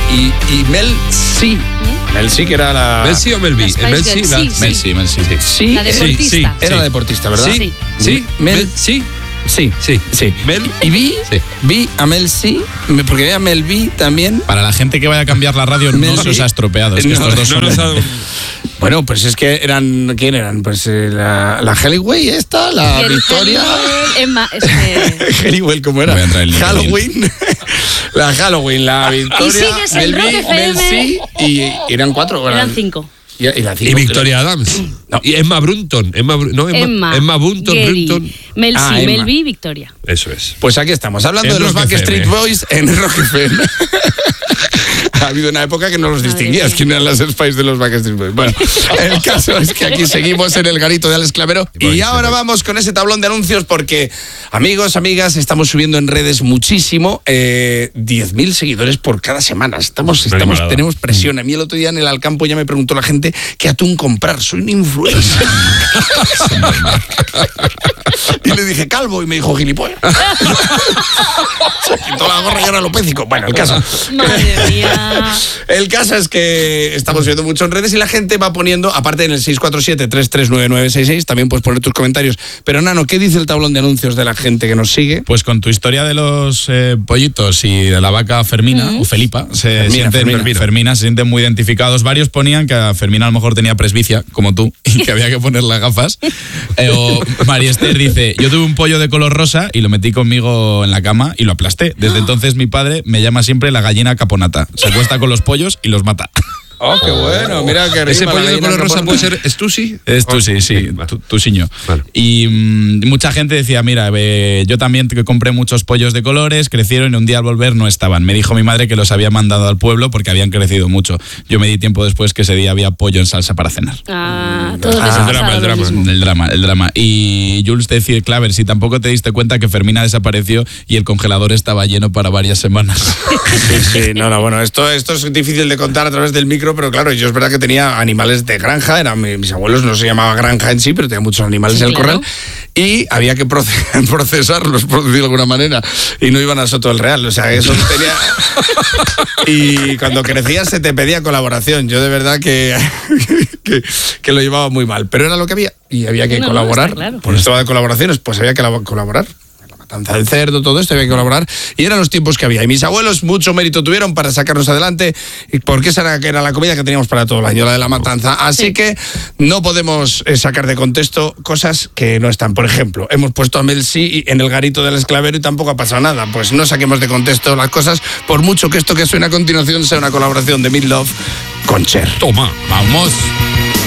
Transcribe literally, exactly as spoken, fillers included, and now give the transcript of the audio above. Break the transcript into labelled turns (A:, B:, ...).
A: y, y Mel C. ¿Mm? Mel C, que era la...
B: ¿Mel C o Mel B?
C: Mel C, la...
A: sí,
C: Mel C, Mel C.
A: Sí,
C: la deportista.
A: Sí, sí. Era la deportista, ¿verdad?
B: Sí. ¿Sí?
A: Mel
B: C.
A: Sí,
B: sí,
A: sí.
B: Mel.
A: Y vi, sí. vi a Mel C, porque vi a Mel B también.
C: Para la gente que vaya a cambiar la radio, no se os ha estropeado. Es que no, estos dos
B: no
C: son...
B: nos ha...
A: Bueno, pues es que eran, ¿quién eran? Pues eh, la, la Hellywell esta, la
D: el
A: Victoria.
D: Emma, es que...
A: Hellywell, ¿cómo era? Halloween. La Halloween, la Victoria.
D: Y sigues en Rock F M.
A: Mel C, y eran cuatro.
D: Eran, eran cinco.
A: Y, y, la cinco,
B: y Victoria creo. Adams. No. Y Emma Brunton. Emma, no, Emma,
D: Emma,
B: Emma Brunton.
D: Gary,
B: Brunton.
D: Mel C,
A: ah,
D: Mel B, Victoria.
B: Eso es.
A: Pues aquí estamos, hablando en de los Backstreet Boys en Rock F M. Ha habido una época que no los distinguías quién eran las Spice de los Backstreet Boys. Bueno, el caso es que aquí seguimos en el garito de Alex Clavero y ahora vamos con ese tablón de anuncios porque, amigos, amigas, estamos subiendo en redes muchísimo, eh, diez mil seguidores por cada semana. Estamos, estamos, tenemos presión. A mí el otro día en el Alcampo ya me preguntó la gente qué atún comprar. Soy un influencer. Y le dije calvo y me dijo gilipollas. Se quitó la gorra y ahora lo pécico. Bueno, el caso.
D: Madre mía.
A: El caso es que estamos viendo mucho en redes y la gente va poniendo, aparte en el seis cuatro siete, tres tres nueve nueve seis seis, también puedes poner tus comentarios. Pero Nano, ¿qué dice el tablón de anuncios de la gente que nos sigue?
C: Pues con tu historia de los eh, pollitos y de la vaca Fermina, uh-huh. o Felipa, se
A: Fermina,
C: sienten,
A: Fermina.
C: Fermina se sienten muy identificados. Varios ponían que a Fermina a lo mejor tenía presbicia, como tú, y que había que ponerle gafas. Eh, o María Esther dice, yo tuve un pollo de color rosa y lo metí conmigo en la cama y lo aplasté. Desde entonces mi padre me llama siempre la gallina caponata. Se acuesta con los pollos y los mata.
A: Oh, qué bueno, mira que
B: ese pollo de color rosa puede ser Stussy.
C: Es Stussy, sí, Tusiño. Vale. Y mmm, mucha gente decía, mira, eh, yo también que compré muchos pollos de colores, crecieron y un día al volver no estaban. Me dijo mi madre que los había mandado al pueblo porque habían crecido mucho. Yo me di tiempo después que ese día había pollo en salsa para cenar.
D: Ah, todo
C: ah, el drama, el drama. El drama, el drama. Y Jules te decía, Claver, si tampoco te diste cuenta que Fermina desapareció y el congelador estaba lleno para varias semanas.
A: Sí, sí, no, no, bueno, esto, esto es difícil de contar a través del micro, pero claro, yo es verdad que tenía animales de granja, eran, mis abuelos no se llamaba granja en sí, pero tenía muchos animales sí, en el claro. corral y había que procesarlos, por decirlo de alguna manera, y no iban a Soto del Real, o sea, eso tenía... Y cuando crecías se te pedía colaboración, yo de verdad que, que, que lo llevaba muy mal, pero era lo que había y había que no, colaborar, no, claro. Por esto de colaboraciones, pues había que colaborar. Matanza del cerdo, todo esto, había que colaborar y eran los tiempos que había. Y mis abuelos mucho mérito tuvieron para sacarnos adelante porque esa era, era la comida que teníamos para todo el año, la de la matanza. Así sí. que no podemos eh, sacar de contexto cosas que no están. Por ejemplo, hemos puesto a Mel C en el garito del Esclavero y tampoco ha pasado nada. Pues no saquemos de contexto las cosas, por mucho que esto que suena a continuación sea una colaboración de Meat Loaf con Cher.
C: Toma, vamos.